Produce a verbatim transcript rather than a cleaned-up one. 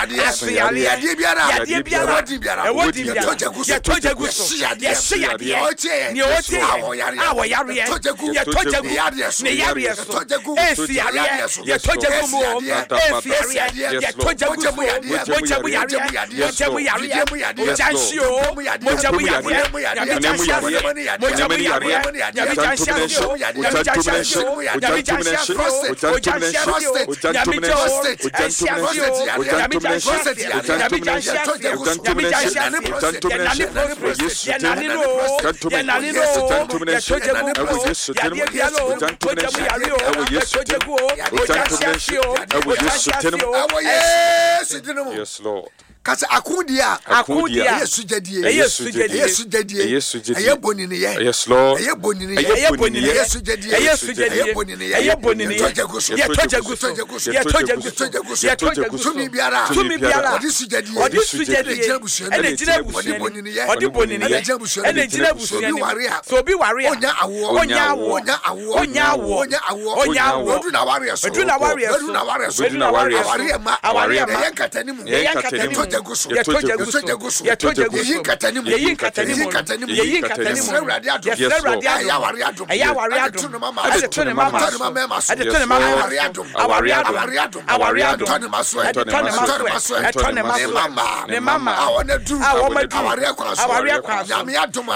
Asiari, Yadibiara, Yadibiara, Yadibiara, Yatojaguso, Yasiadia, Niote, our Yaria, Yatojagu, Nearia, Esiaria, Yatojagu, Esiaria, Yatojagu, Mochabuyaria, Mochabuyaria, Mochansio, Mochabuyaria, Yabichansio, Mochabuyaria, Yabichansio, Yabichansio, Yabichansio, Yes, Lord. Kasa akudia akudia Yesu jadie Yesu jadie Yesu jadie Yesu jadie eye bonini ye yes Lord eye bonini ye eye bonini ye Yesu jadie Yesu jadie eye bonini ye eye bonini ye tojaguso ye tojaguso ye tojaguso ye tojaguso tumi biara tumi biara odi su jadie odi su jadie ene jina busu odi bonini ye odi bonini ye ene jina busu obi warea so obi warea onya awo onya awo onya awo onya awo onya awo onya awo odu na warea so odu na warea odu na warea so odu na warea aware ma aware ma ye nkatanimu ye nkatanimu tojaguso ye tojaguso ye tojaguso ye nkatanimu ye nkatanimu ye nkatanimu yes Lord aya ware adum aya ware adum tunu mama ade tunu mama tunu mama ade tunu mama aware adum aware adum aware adum aware adum tunu maso ade tunu maso ade tunu maso mama ne mama awona du awona du aware kwa aware kwa nyame adum